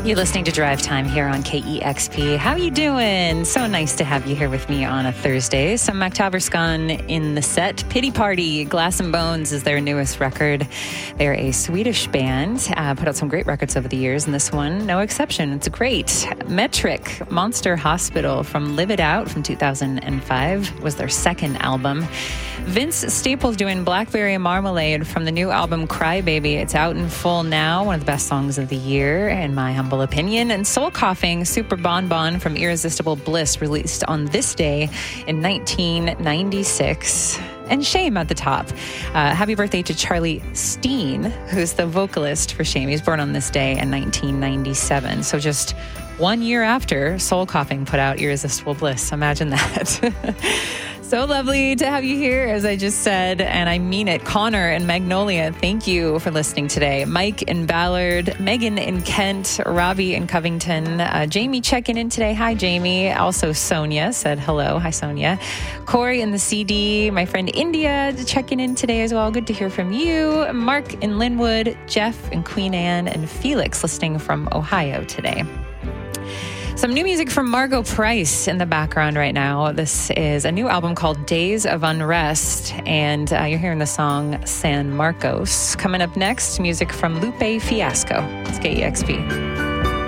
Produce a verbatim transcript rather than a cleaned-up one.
You're listening to Drive Time here on K E X P. How you doing? So nice to have you here with me on a Thursday. Some Maktaverskan in the set. Pity Party, Glass and Bones is their newest record. They're a Swedish band, uh, put out some great records over the years, and this one, no exception. It's great. Metric, Monster Hospital from Live It Out from two thousand five was their second album. Vince Staples doing Blackberry Marmalade from the new album Crybaby. It's out in full now, one of the best songs of the year, in my humble opinion. And Soul Coughing, Super Bon Bon from Irresistible Bliss, released on this day in nineteen ninety-six. And Shame at the top. Uh, happy birthday to Charlie Steen, who's the vocalist for Shame. He's born on this day in nineteen ninety-seven. So just one year after Soul Coughing put out Irresistible Bliss. Imagine that. So lovely to have you here, as I just said, and I mean it. Connor and Magnolia, thank you for listening today. Mike in Ballard, Megan in Kent, Robbie in Covington, uh, Jamie checking in today. Hi, Jamie. Also, Sonia said hello. Hi, Sonia. Corey in the C D, my friend India checking in today as well. Good to hear from you. Mark in Linwood, Jeff in Queen Anne, and Felix listening from Ohio today. Some new music from Margot Price in the background right now. This is a new album called Days of Unrest, and uh, you're hearing the song San Marcos. Coming up next, music from Lupe Fiasco. It's K E X P.